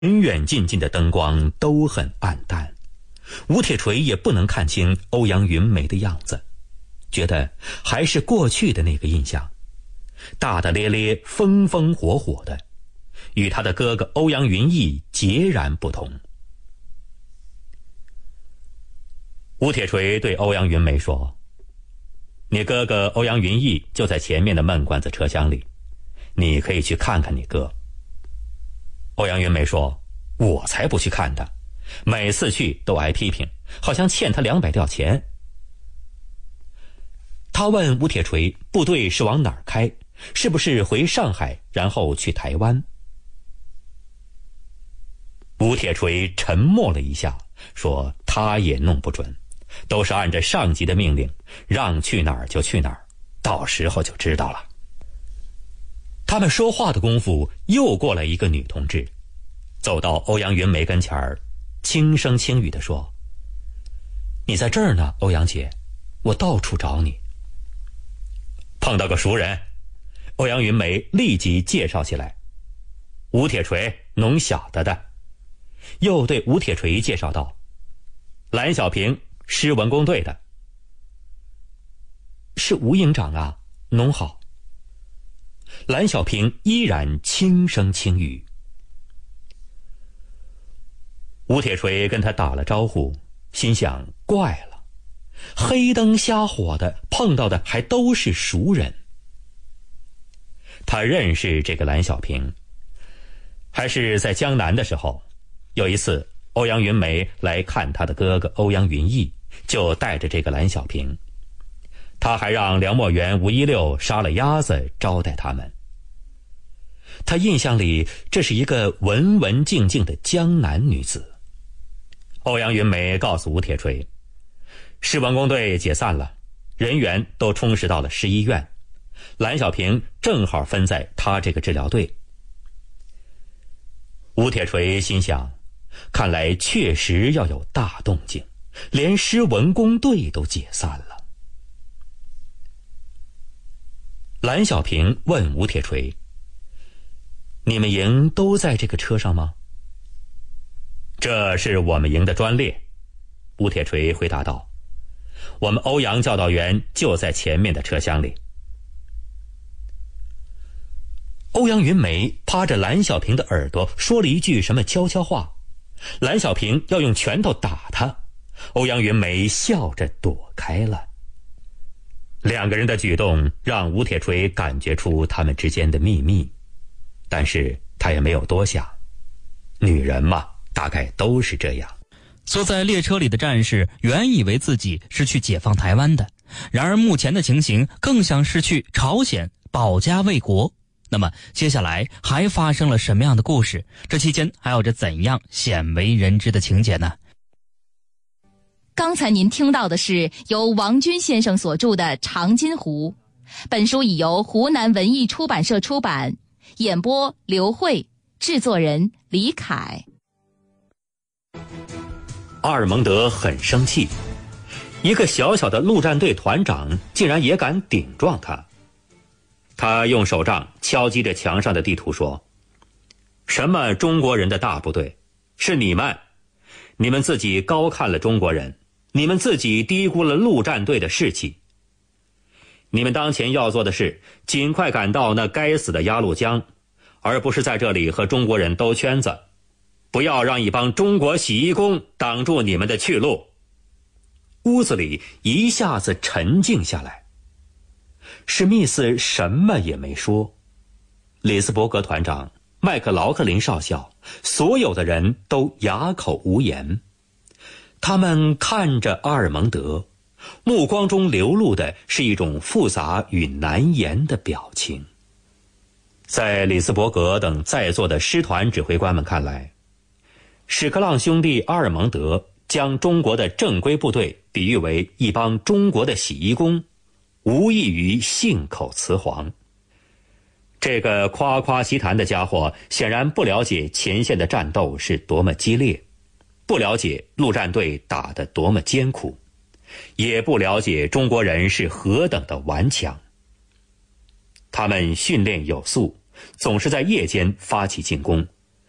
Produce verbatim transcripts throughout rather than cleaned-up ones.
远远近近的灯光都很暗淡，吴铁锤也不能看清欧阳云梅的样子，觉得还是过去的那个印象，大大咧咧，风风火火的，与他的哥哥欧阳云逸截然不同。吴铁锤对欧阳云梅说：“你哥哥欧阳云逸就在前面的闷罐子车厢里，你可以去看看你哥。”欧阳云梅说：“我才不去看他，每次去都挨批评，好像欠他两百吊钱。”他问吴铁锤部队是往哪儿开，是不是回上海然后去台湾。吴铁锤沉默了一下，说他也弄不准，都是按着上级的命令，让去哪儿就去哪儿，到时候就知道了。他们说话的功夫，又过来一个女同志，走到欧阳云梅跟前儿，轻声轻语地说：“你在这儿呢，欧阳姐，我到处找你。”碰到个熟人，欧阳云梅立即介绍起来：“吴铁锤，侬晓得的。”又对吴铁锤介绍道：“蓝小平，师文工队的。”“是吴营长啊，侬好。”蓝小平依然轻声轻语。吴铁锤跟他打了招呼，心想怪了，黑灯瞎火的碰到的还都是熟人。他认识这个蓝小平，还是在江南的时候，有一次欧阳云梅来看他的哥哥欧阳云逸，就带着这个蓝小平，他还让梁墨元、吴一六杀了鸭子招待他们。他印象里这是一个文文静静的江南女子。欧阳云梅告诉吴铁锤，师文工队解散了，人员都充实到了市医院，蓝小平正好分在他这个治疗队。吴铁锤心想，看来确实要有大动静，连师文工队都解散了。蓝小平问吴铁锤：“你们营都在这个车上吗？”“这是我们营的专列。”吴铁锤回答道，“我们欧阳教导员就在前面的车厢里。”欧阳云梅趴着蓝小平的耳朵说了一句什么悄悄话，蓝小平要用拳头打他，欧阳云梅笑着躲开了。两个人的举动让吴铁锤感觉出他们之间的秘密，但是他也没有多想，女人嘛，大概都是这样。 坐在列车里的战士原以为自己是去解放台湾的，然而目前的情形更像是去朝鲜保家卫国。那么接下来还发生了什么样的故事？这期间还有着怎样鲜为人知的情节呢？ 刚才您听到的是由王军先生所著的《长津湖》，本书已由湖南文艺出版社出版，演播刘慧，制作人李凯。 阿尔蒙德很生气，一个小小的陆战队团长竟然也敢顶撞他。他用手杖敲击着墙上的地图说：“什么中国人的大部队？是你们！你们自己高看了中国人，你们自己低估了陆战队的士气。你们当前要做的是尽快赶到那该死的鸭绿江，而不是在这里和中国人兜圈子。不要让一帮中国洗衣工挡住你们的去路。”屋子里一下子沉静下来。史密斯什么也没说，里斯伯格团长、麦克劳克林少校，所有的人都哑口无言。他们看着阿尔蒙德，目光中流露的是一种复杂与难言的表情。在里斯伯格等在座的师团指挥官们看来，史克朗兄弟阿尔蒙德将中国的正规部队比喻为一帮中国的洗衣工，无异于信口雌黄。这个夸夸其谈的家伙显然不了解前线的战斗是多么激烈，不了解陆战队打得多么艰苦，也不了解中国人是何等的顽强。他们训练有素，总是在夜间发起进攻，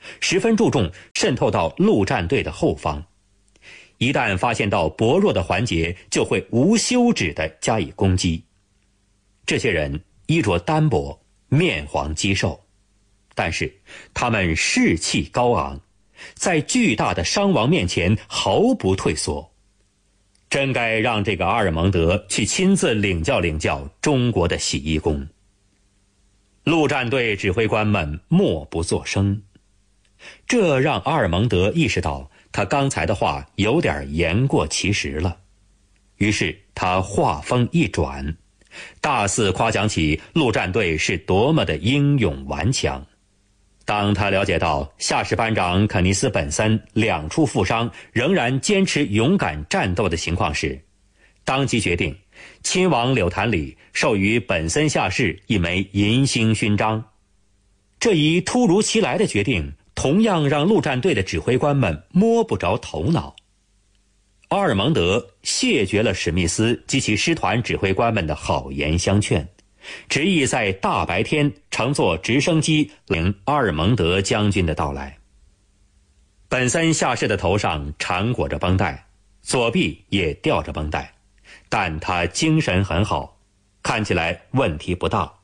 十分注重渗透到陆战队的后方。一旦发现到薄弱的环节，就会无休止地加以攻击。这些人衣着单薄，面黄肌瘦，但是他们士气高昂，在巨大的伤亡面前毫不退缩。真该让这个阿尔蒙德去亲自领教领教中国的洗衣工。陆战队指挥官们默不作声，这让阿尔蒙德意识到他刚才的话有点言过其实了。于是他话锋一转，大肆夸奖起陆战队是多么的英勇顽强。当他了解到下士班长肯尼斯本森两处负伤仍然坚持勇敢战斗的情况时，当即决定亲往柳潭里授予本森下士一枚银星勋章。这一突如其来的决定同样让陆战队的指挥官们摸不着头脑。阿尔蒙德谢绝了史密斯及其师团指挥官们的好言相劝，执意在大白天乘坐直升机领阿尔蒙德将军的到来。本森下士的头上缠裹着绷带，左臂也吊着绷带，但他精神很好，看起来问题不大。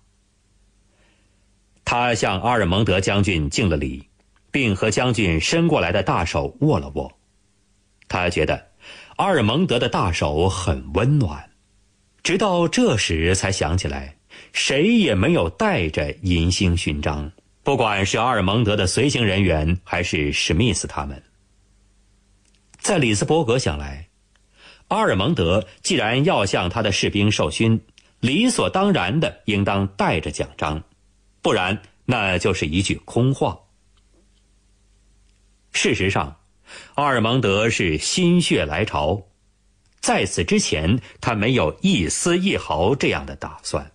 他向阿尔蒙德将军敬了礼，并和将军伸过来的大手握了握。他觉得阿尔蒙德的大手很温暖，直到这时才想起来谁也没有带着银星勋章，不管是阿尔蒙德的随行人员还是史密斯他们。在里斯伯格想来，阿尔蒙德既然要向他的士兵授勋，理所当然的应当带着奖章，不然那就是一句空话。事实上，阿尔蒙德是心血来潮，在此之前他没有一丝一毫这样的打算。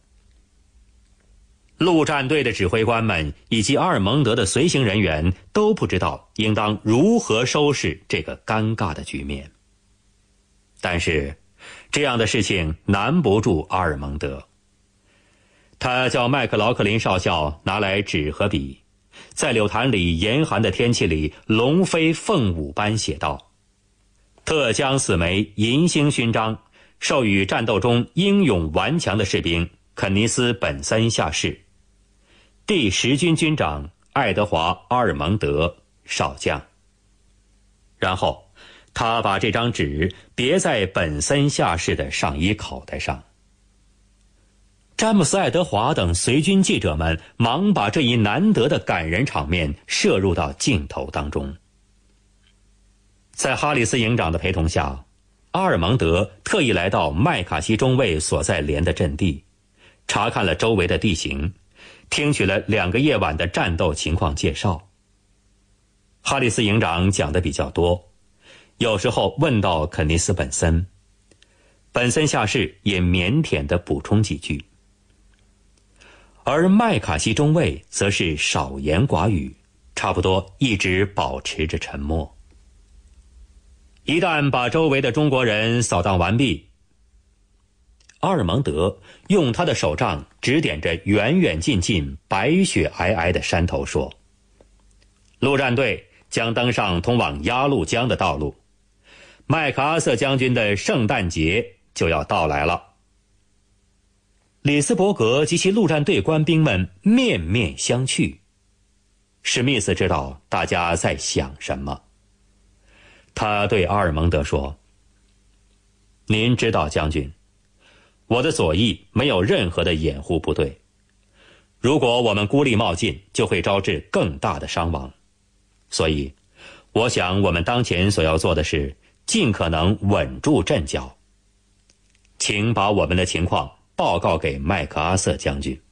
陆战队的指挥官们以及阿尔蒙德的随行人员都不知道应当如何收拾这个尴尬的局面。但是这样的事情难不住阿尔蒙德。他叫麦克劳克林少校拿来纸和笔，在柳潭里严寒的天气里龙飞凤舞般写道：特将此枚银星勋章授予战斗中英勇顽强的士兵肯尼斯本森下士，第十军军长爱德华阿尔蒙德少将。然后他把这张纸别在本森下士的上衣口袋上。詹姆斯·爱德华等随军记者们忙把这一难得的感人场面摄入到镜头当中。在哈里斯营长的陪同下，阿尔蒙德特意来到麦卡锡中尉所在连的阵地，查看了周围的地形，听取了两个夜晚的战斗情况介绍。哈里斯营长讲得比较多，有时候问到肯尼斯本森，本森下士也腼腆地补充几句。而麦卡锡中尉则是少言寡语，差不多一直保持着沉默。一旦把周围的中国人扫荡完毕，阿尔蒙德用他的手杖指点着远远近近白雪皑皑的山头说：陆战队将登上通往鸭绿江的道路，麦克阿瑟将军的圣诞节就要到来了。里斯伯格及其陆战队官兵们面面相觑，史密斯知道大家在想什么。他对阿尔蒙德说：您知道，将军，我的左翼没有任何的掩护部队，如果我们孤立冒进，就会招致更大的伤亡。所以我想我们当前所要做的是尽可能稳住阵脚。请把我们的情况报告给麦克阿瑟将军。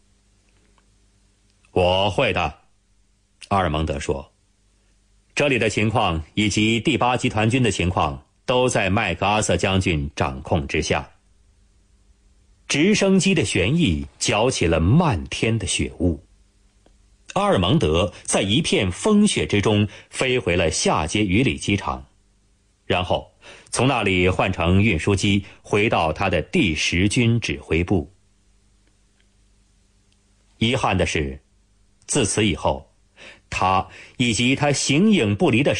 我会的，阿尔蒙德说，这里的情况以及第八集团军的情况都在麦克阿瑟将军掌控之下。直升机的旋翼搅起了漫天的雪雾，阿尔蒙德在一片风雪之中飞回了下街鱼里机场，然后从那里换乘运输机回到他的第十军指挥部。遗憾的是，自此以后， 他以及他形影不离的